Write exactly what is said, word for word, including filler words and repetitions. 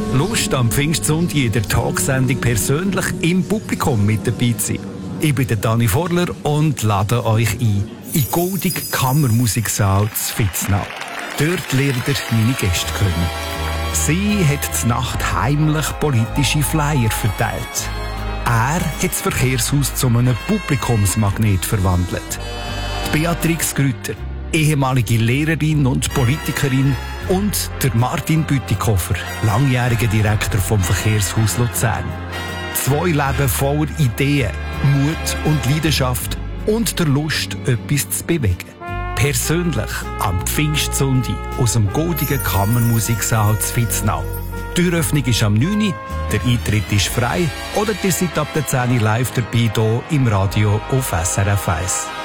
Lust am Pfingstsonntag in der Talksendung persönlich im Publikum mit dabei zu sein. Ich bin der Dani Vorler und lade euch ein in die goldige Kammermusiksaal zu Vitznau. Dort lernt ihr meine Gäste kennen. Sie hat zur Nacht heimlich politische Flyer verteilt. Er hat das Verkehrshaus zu einem Publikumsmagnet verwandelt. Die Beatrix Grüter, ehemalige Lehrerin und Politikerin, und der Martin Bütikofer, langjähriger Direktor vom Verkehrshaus Luzern. Zwei Leben voller Ideen, Mut und Leidenschaft und der Lust, etwas zu bewegen. Persönlich am Pfingstsonntag aus dem goldigen Kammermusiksaal zu Vitznau. Die Türöffnung ist am neun Uhr, der Eintritt ist frei oder ihr seid ab der zehn Uhr live dabei hier im Radio auf S R F eins.